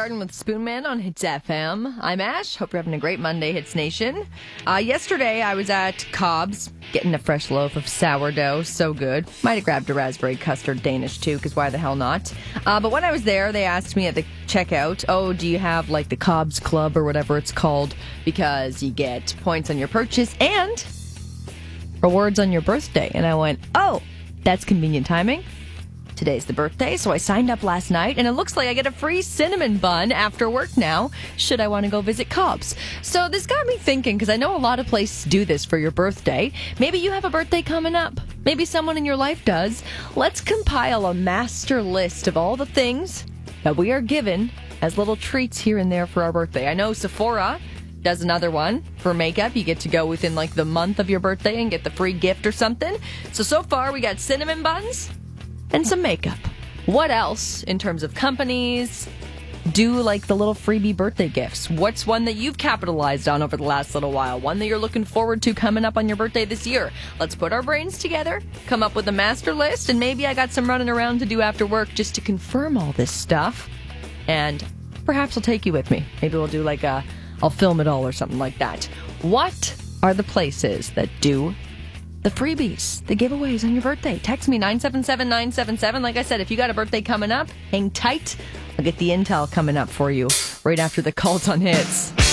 Garden with Spoonman on Hits FM. I'm Ash. Hope you're having a great Monday, Hits Nation. Yesterday, I was at Cobb's getting a fresh loaf of sourdough. So good. Might have grabbed a raspberry custard Danish, too, because why the hell not? But when I was there, they asked me at the checkout, oh, do you have, like, the Cobb's Club or whatever it's called? Because you get points on your purchase and rewards on your birthday. And I went, oh, that's convenient timing. Today's the birthday, so I signed up last night, and it looks like I get a free cinnamon bun after work now, should I want to go visit Cobb's. So this got me thinking, because I know a lot of places do this for your birthday. Maybe you have a birthday coming up. Maybe someone in your life does. Let's compile a master list of all the things that we are given as little treats here and there for our birthday. I know Sephora does another one for makeup. You get to go within like the month of your birthday and get the free gift or something. So far we got cinnamon buns and some makeup. What else in terms of companies do like the little freebie birthday gifts? What's one that you've capitalized on over the last little while? One that you're looking forward to coming up on your birthday this year? Let's put our brains together, come up with a master list, and maybe I got some running around to do after work just to confirm all this stuff. And perhaps I'll take you with me. Maybe we'll do like I'll film it all or something like that. What are the places that do the freebies, the giveaways on your birthday? Text me 977-977. Like I said, if you got a birthday coming up, hang tight. I'll get the intel coming up for you right after the calls on Hits.